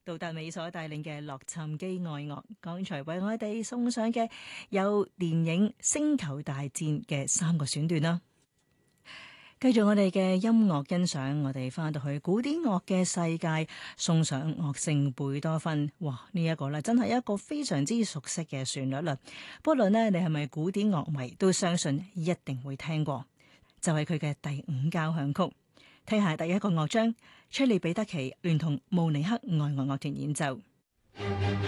杜達美所帶領嘅洛杉磯愛樂，剛才為我哋送上嘅有電影《星球大戰》嘅3個選段啦。繼續我哋嘅音樂欣賞，我哋翻到去古典樂嘅世界，送上樂聖貝多芬。哇！呢一個咧真係一個非常之熟悉嘅旋律啦。不論呢你係咪古典樂迷，都相信一定會聽過。就係佢嘅第5交響曲。睇下第一個樂章，崔利彼得奇聯同慕尼黑愛樂樂團演奏。